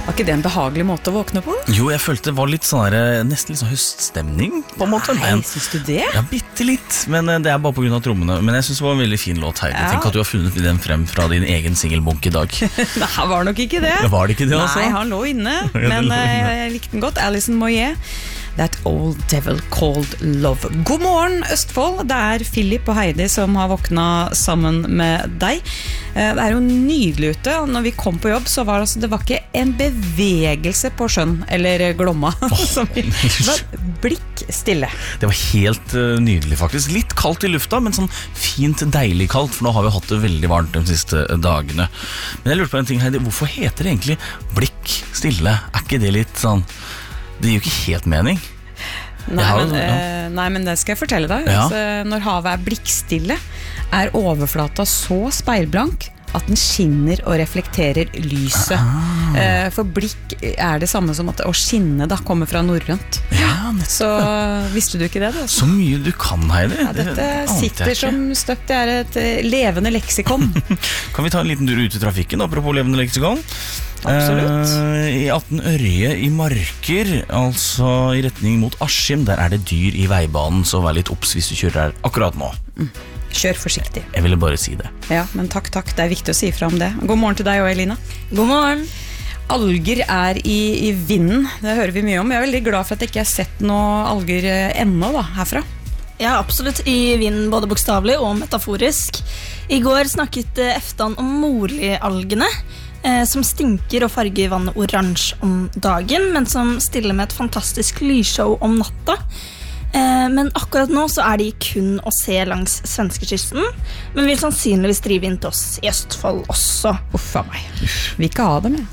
Var ikke det en behagelig måte å våkne på? Jo, jeg følte det var litt sånn nesten litt sånn høststemning på en måte. Nei, synes du det? Ja, bitte litt, men det bare på grunn av trommene. Men jeg synes det var en veldig fin låt, Heidi. Ja. Tenk at du har funnet den frem fra din egen singelbunk i dag. Nei, var nok ikke det. Var det ikke det altså? Nei, han lå inne, men jeg likte den godt. Alison Moyet. That Old Devil Called Love. God morgen, Østfold. Det Philip og Heidi som har våkna sammen med deg. Det jo nydelig ute, og når vi kom på jobb så var det var ikke en bevegelse på sjøen, eller Glomma. Det var blikk stille. Det var helt nydelig faktisk. Litt kaldt i lufta, men sånn fint, deilig kaldt, for nå har vi hatt det veldig varmt de siste dagene. Men jeg lurte på en ting, Heidi. Hvorfor heter det egentlig blikk stille? Ikke det litt sånn... Det gir jo ikke helt mening. Nei, men det skal jeg fortelle deg. Ja. Altså, når havet blikkstille, overflata så speilblank at den skinner og reflekterer lyset. For blikk det samme som at å skinne da kommer fra norrønt. Ja, så visste du ikke det? Da? Så mye du kan, Heidi. Ja, dette sitter som støpt. Det et levende leksikon. Kan vi ta en liten tur ut i trafikken, apropos levende leksikon? Absolutt. I 18 Ørje i Marker, altså i retning mot Askim, der det dyr i veibanen, så vær litt obs hvis du kjører her akkurat nå. Kjør forsiktig. Jeg ville bare si det. Ja, men takk, det viktig å si fra om det. God morgen til deg og Elina. God morgen. Alger i vinden, det hører vi mye om. Jeg veldig glad for at jeg ikke har sett noe alger ennå da, herfra. Ja, absolutt. I vinden både bokstavelig og metaforisk. I går snakket Eftan om morli-algene, som stinker og farger vannet oransje om dagen, men som stiller med et fantastisk lysshow om natta. Men akkurat nå så de kun å se langs svenskekysten, men vil sannsynligvis drive inn til oss i Østfold også. Uffa meg. Vi ikke ha dem,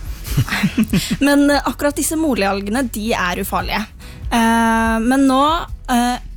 Men akkurat disse morli-algene, de ufarlige. Men nå